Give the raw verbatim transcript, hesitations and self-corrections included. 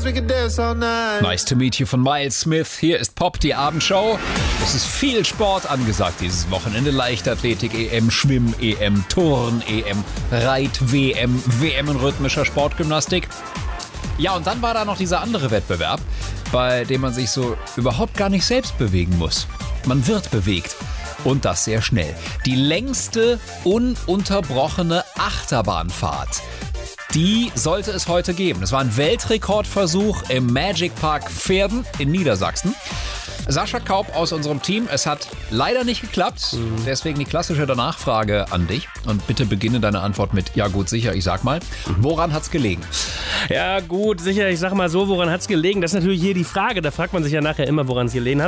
we could dance all night. Nice to meet you von Miles Smith. Hier ist Pop, die Abendshow. Es ist viel Sport angesagt dieses Wochenende. Leichtathletik-E M, Schwimm-E M, Turn-E M, Reit-W M, W M in rhythmischer Sportgymnastik. Ja, und dann war da noch dieser andere Wettbewerb, bei dem man sich so überhaupt gar nicht selbst bewegen muss. Man wird bewegt. Und das sehr schnell. Die längste ununterbrochene Achterbahnfahrt. Die sollte es heute geben. Das war ein Weltrekordversuch im Magic Park Pferden in Niedersachsen. Sascha Kaup aus unserem Team, es hat leider nicht geklappt. Mhm. Deswegen die klassische Nachfrage an dich. Und bitte beginne deine Antwort mit, ja gut, sicher, ich sag mal. Mhm. Woran hat's gelegen? Ja gut, sicher, ich sag mal so, woran hat's gelegen? Das ist natürlich hier die Frage. Da fragt man sich ja nachher immer, woran es gelegen hat.